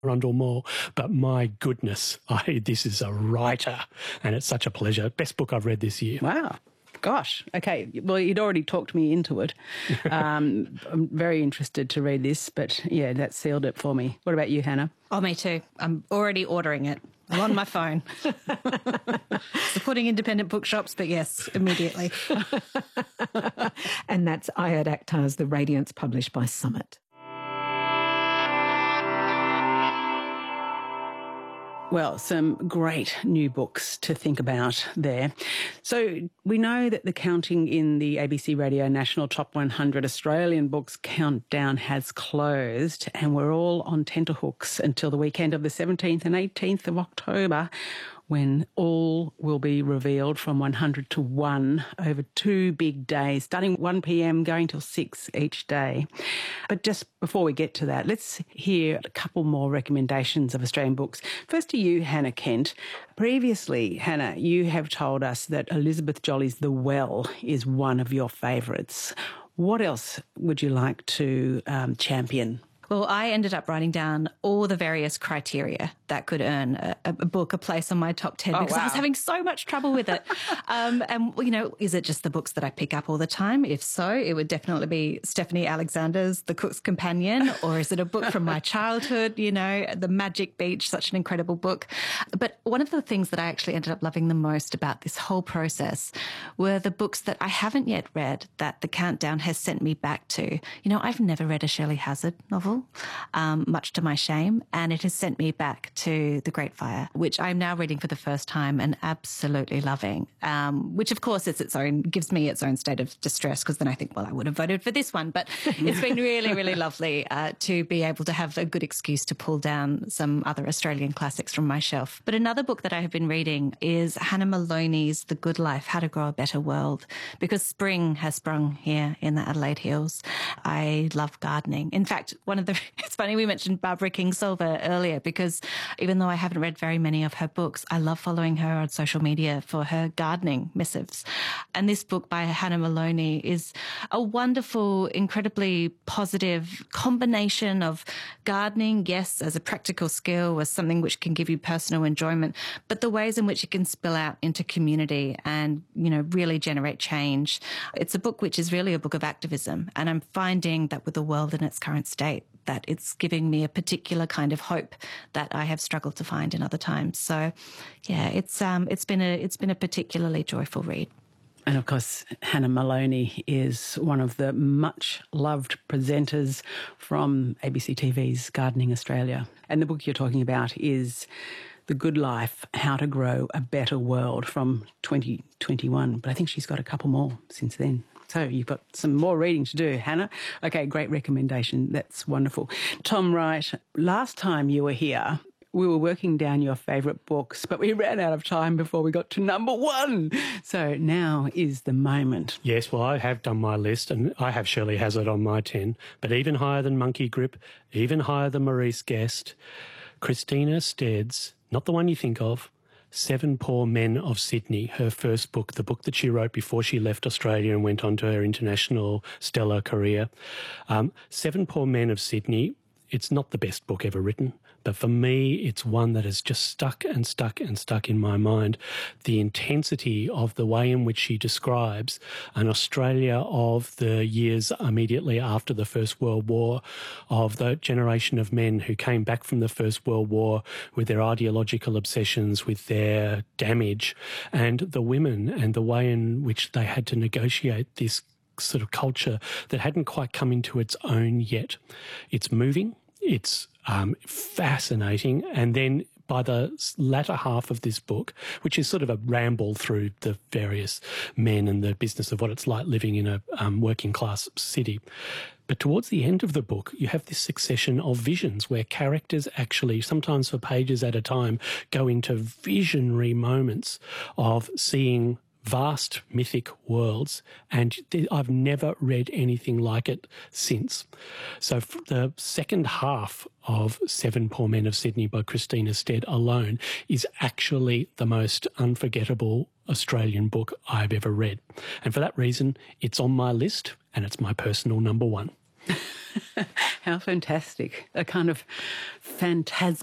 Arundel Mall, but my goodness, this is a writer, and it's such a pleasure. Best book I've read this year. Wow. Gosh. Okay. Well, you'd already talked me into it. I'm very interested to read this, but yeah, that sealed it for me. What about you, Hannah? Oh, me too. I'm already ordering it. I'm on my phone. Supporting independent bookshops, but yes, immediately. And that's Ayad Akhtar's The Radiance, published by Summit. Well, some great new books to think about there. So we know that the counting in the ABC Radio National Top 100 Australian Books Countdown has closed, and we're all on tenterhooks until the weekend of the 17th and 18th of October, when all will be revealed from 100 to 1 over 2 big days, starting 1 p.m, going till 6 each day. But just before we get to that, let's hear a couple more recommendations of Australian books. First to you, Hannah Kent. Previously, Hannah, you have told us that Elizabeth Jolly's The Well is one of your favourites. What else would you like to champion? Well, I ended up writing down all the various criteria that could earn a book a place on my top 10 because I was having so much trouble with it. And, you know, is it just the books that I pick up all the time? If so, it would definitely be Stephanie Alexander's The Cook's Companion, or is it a book from my childhood, you know, The Magic Beach, such an incredible book. But one of the things that I actually ended up loving the most about this whole process were the books that I haven't yet read that the countdown has sent me back to. You know, I've never read a Shirley Hazzard novel, much to my shame, and it has sent me back to The Great Fire, which I'm now reading for the first time and absolutely loving, which of course gives me its own state of distress, because then I think, well, I would have voted for this one. But it's been really, really lovely to be able to have a good excuse to pull down some other Australian classics from my shelf. But another book that I have been reading is Hannah Maloney's The Good Life, How to Grow a Better World, because spring has sprung here in the Adelaide Hills. I love gardening. In fact, it's funny we mentioned Barbara Kingsolver earlier, because even though I haven't read very many of her books, I love following her on social media for her gardening missives. And this book by Hannah Maloney is a wonderful, incredibly positive combination of gardening, yes, as a practical skill, as something which can give you personal enjoyment, but the ways in which it can spill out into community and, you know, really generate change. It's a book which is really a book of activism, and I'm finding that with the world in its current state, that it's giving me a particular kind of hope that I have struggled to find in other times. So, yeah, it's been a particularly joyful read. And of course, Hannah Maloney is one of the much loved presenters from ABC TV's Gardening Australia. And the book you're talking about is The Good Life, How to Grow a Better World, from 2021. But I think she's got a couple more since then. So you've got some more reading to do, Hannah. Okay, great recommendation. That's wonderful. Tom Wright, last time you were here, we were working down your favourite books, but we ran out of time before we got to number 1. So now is the moment. Yes, well, I have done my list, and I have Shirley Hazzard on my 10, but even higher than Monkey Grip, even higher than Maurice Guest, Christina Stead's, not the one you think of, 7 Poor Men of Sydney, her first book, the book that she wrote before she left Australia and went on to her international stellar career. 7 Poor Men of Sydney, it's not the best book ever written, but for me, it's one that has just stuck and stuck and stuck in my mind. The intensity of the way in which she describes an Australia of the years immediately after the First World War, of the generation of men who came back from the First World War with their ideological obsessions, with their damage, and the women and the way in which they had to negotiate this sort of culture that hadn't quite come into its own yet. It's moving. It's fascinating. And then by the latter half of this book, which is sort of a ramble through the various men and the business of what it's like living in a working class city, but towards the end of the book, you have this succession of visions where characters actually, sometimes for pages at a time, go into visionary moments of seeing vast mythic worlds, and I've never read anything like it since. So the second half of 7 Poor Men of Sydney by Christina Stead alone is actually the most unforgettable Australian book I've ever read. And for that reason, it's on my list, and it's my personal number 1. How fantastic. A kind of phantasm